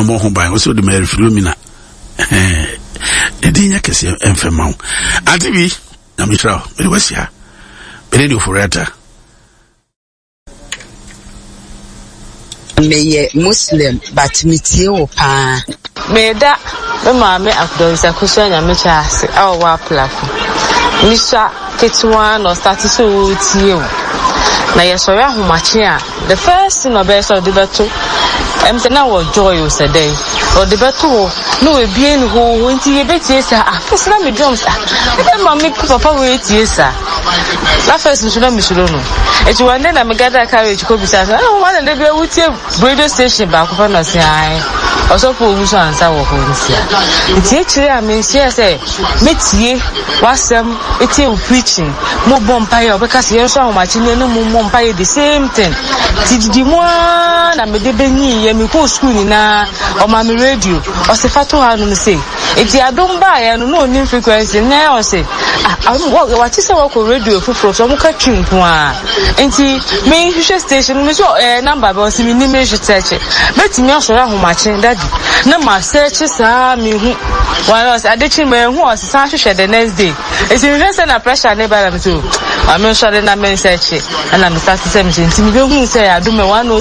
no more home by also the Mary Philomena. Edinya kese enfema. Antibi, na mitra, me wesia. Radio Foreta. Me Muslim but me tie pa. Me da me maame akdoza kushanya me chase awa plafo. Misha ketwa no start so tie o. Na yesori ahomache a the first thing obe so de beto na wo joy o sedey o de beto no we bien ho nti ye betie sa afesna me drums e ma me papa we tie sa la first nso na me suro no e ti wane na me gada carriage ko bisa sa wane de be wutie radio station ba ko fa na se ai oso fo wuso ansa wo ko nsia nti e kire a me nsia se metie wasem etie preaching mo bompa ye obeka se ye so ahomache ne no mo bompa ye the same thing ti mo na me de benyi ye me ko school ni na o ma me radio o se fato ha no say eti adom ba ye no no ni frequency na o say what is our radio for so mo ka twinko a enti me hwehwe station me so number ba o se me ni me hwete beti me osoro ahomache daddy na ma search sa me hu one us adechi me hu o se sa hwehwe the next day eti me say na pressure na ba na me so I'm sure na me search and I'm start to say me enti me be hu say adom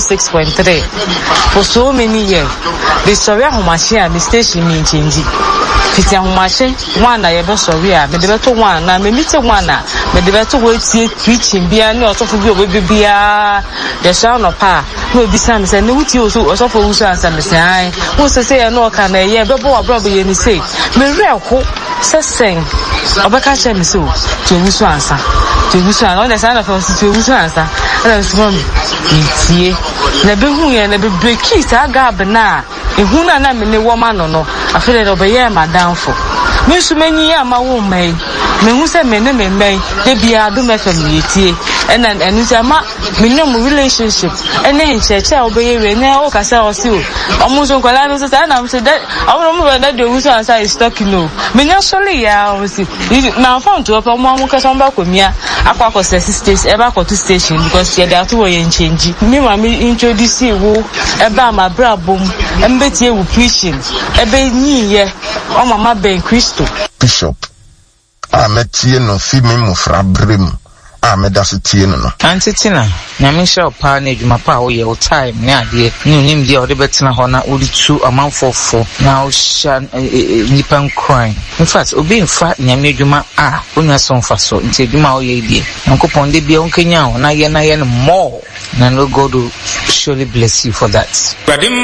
106.3 for so many years the story ahomache a me station me change fiti ahomache one na ye be sorry a me de beto one na me meet one na me de beto we tie preaching bia na osofo bi obi bia the sound of pa no bi sam say no wuti oso osofo wuso answer me say ai wo say no ka na ye be bo abro be ye ni say me reko sesen obeka che me so to wuso answer to wuso answer the sound of to wuso answer and so me tie na be hu ye na be break it aga bna ehu na me ne wo ma no afele do be ye madamfo me su manyi ama wo mai me hu se me ne me mai de bia do me family tie and say ma me no relationship ene ncheche obeye we ne o ka say o si o omo so kwala no say na say that omo na de wuso answer is talking no me nya sole ya o si na phone to opa mo ka so mba komia akwa station e ba to station because ye dey to wo ye change me ma me introduce wo e ba ma brabom embetie wo preaching e be nyiye o mama ben Christo Bishop ametie no fi me mufra brem amedasetie no antitina na me shop pa na adwuma pa wo ye o time ne ade ni onim dia o de betina ho na odi tu amanfofo na o sha nipan crime in fact obi mfa nyame adwuma onya so mfa so nti adwuma wo ye die nkopon de bia onkanya ho na ye no more na no God will surely bless you for that.